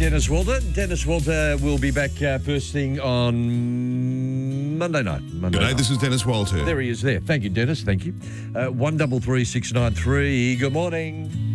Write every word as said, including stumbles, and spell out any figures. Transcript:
Dennis Walter. Dennis Walter will be back uh, first thing on Monday night. Monday Good day, night. this is Dennis Walter. There he is there. Thank you, Dennis. Thank you. Uh, one double three six nine three. Good morning.